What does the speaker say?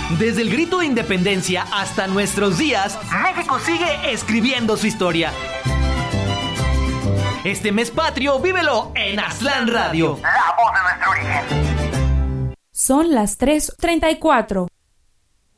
Desde el grito de independencia hasta nuestros días, México sigue escribiendo su historia. Este mes patrio, vívelo en Aztlán Radio. La voz de nuestro origen. Son las 3:34.